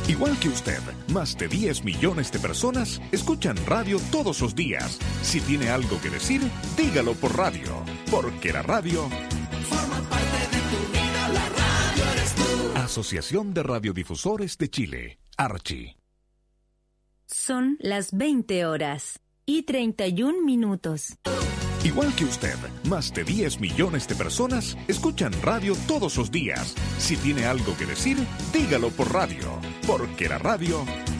Igual que usted, más de 10 millones de personas escuchan radio todos los días. Si tiene algo que decir, dígalo por radio, porque la radio forma parte de tu vida, la radio eres tú. Asociación de Radiodifusores de Chile, Archi. Son las 20:31. Igual que usted, más de 10 millones de personas escuchan radio todos los días. Si tiene algo que decir, dígalo por radio, porque la radio